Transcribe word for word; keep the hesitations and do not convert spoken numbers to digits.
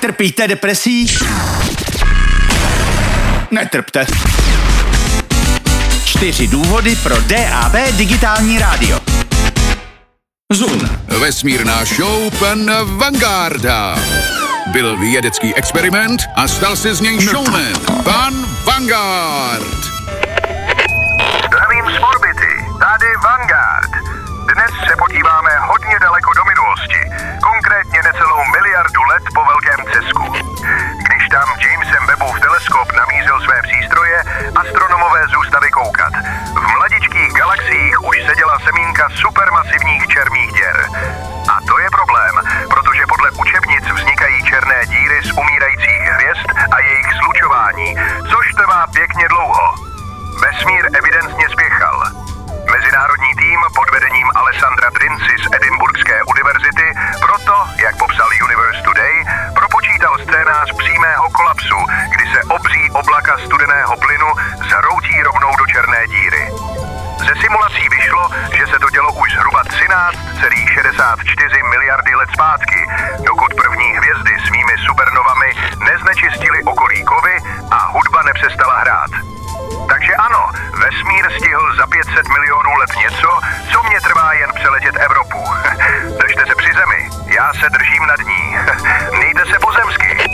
Trpíte depresí? Netrpte. Čtyři důvody pro D A B digitální rádio. Zun. Vesmírná show pan Vangarda. Byl vědecký experiment a stal se z něj showman. Pan Vanguard. Zdravím z orbity, tady Vanguard. Dnes se podíváme hodně daleko do minulosti, konkrétně necelou miliardu let po velkém třesku. Když tam Jamesem Webbův teleskop namířil své přístroje, astronomové zůstali koukat. V mladičkých galaxiích už seděla semínka supermasivních černých děr. A to je problém, protože podle učebnic vznikají černé díry z umírajících hvězd a jejich slučování, což trvá pěkně dlouho. Vesmír evidentně spěchal. Mezinárodní tým pod vedením Alessandra Trinci z Edinburghské univerzity proto, jak popsal Universe Today, propočítal scénář přímého kolapsu, kdy se obří oblaka studeného plynu zhroutí rovnou do černé díry. Ze simulací vyšlo, že se to dělo už zhruba třináct celá šedesát čtyři miliardy let zpátky, dokud první hvězdy svými supernovami neznečistily okolí kovy a hudba nepřestala hrát. Takže ano, vesmír stihl za pět set milionů let něco, co mě trvá jen přeletět Evropu. Držte se při zemi, já se držím nad ní. Mějte se pozemsky.